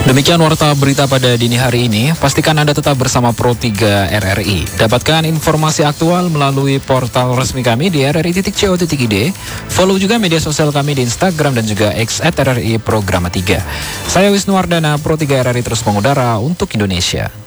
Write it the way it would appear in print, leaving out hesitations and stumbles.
Demikian warta berita pada dini hari ini. Pastikan Anda tetap bersama Pro3 RRI. Dapatkan informasi aktual melalui portal resmi kami di rri.co.id. Follow juga media sosial kami di Instagram dan juga X @RRI Programa 3. Saya Wisnu Wardana, Pro3 RRI terus mengudara untuk Indonesia.